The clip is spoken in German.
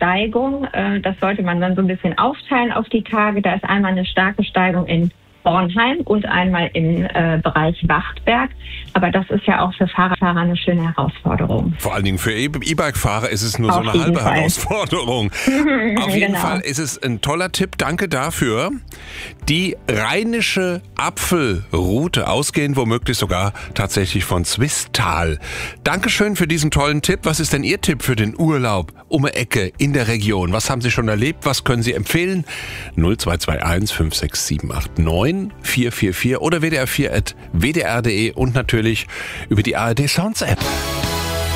Steigung. Das sollte man dann so ein bisschen aufteilen auf die Tage. Da ist einmal eine starke Steigung in Bornheim und einmal im Bereich Wachtberg. Aber das ist ja auch für Fahrradfahrer eine schöne Herausforderung. Vor allen Dingen für E-Bike-Fahrer ist es nur so eine halbe Herausforderung. Auf jeden Fall ist es ein toller Tipp. Danke dafür. Die Rheinische Apfelroute, ausgehend womöglich sogar tatsächlich von Swisttal. Dankeschön für diesen tollen Tipp. Was ist denn Ihr Tipp für den Urlaub um die Ecke in der Region? Was haben Sie schon erlebt? Was können Sie empfehlen? 0221 56789 444 oder wdr4@wdr.de und natürlich über die ARD Sounds App.